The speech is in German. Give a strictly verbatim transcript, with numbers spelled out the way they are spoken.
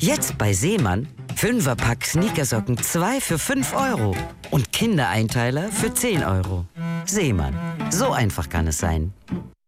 Jetzt bei Seemann. Fünferpack Sneakersocken zwei für fünf Euro. Und Kindereinteiler für zehn Euro. Seemann. So einfach kann es sein.